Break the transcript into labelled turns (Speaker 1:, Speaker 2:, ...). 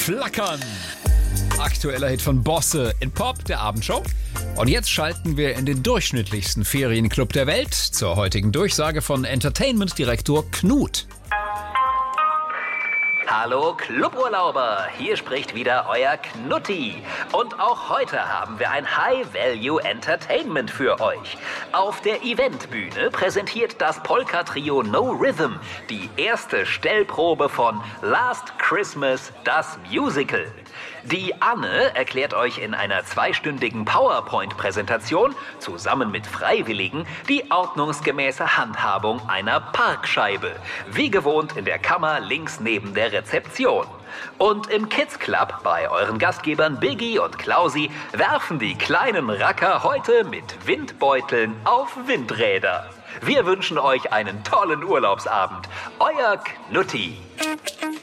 Speaker 1: Flackern. Aktueller Hit von Bosse in Pop, der Abendshow. Und jetzt schalten wir in den durchschnittlichsten Ferienclub der Welt zur heutigen Durchsage von Entertainment-Direktor Knut.
Speaker 2: Hallo Cluburlauber, hier spricht wieder euer Knutti. Und auch heute haben wir ein High-Value-Entertainment für euch. Auf der Eventbühne präsentiert das Polka-Trio No Rhythm die erste Stellprobe von Last Christmas, das Musical. Die Anne erklärt euch in einer 2-stündigen PowerPoint-Präsentation zusammen mit Freiwilligen die ordnungsgemäße Handhabung einer Parkscheibe. Wie gewohnt in der Kammer links neben der Rezeption. Und im Kids Club bei euren Gastgebern Biggie und Klausi werfen die kleinen Racker heute mit Windbeuteln auf Windräder. Wir wünschen euch einen tollen Urlaubsabend. Euer Knutti.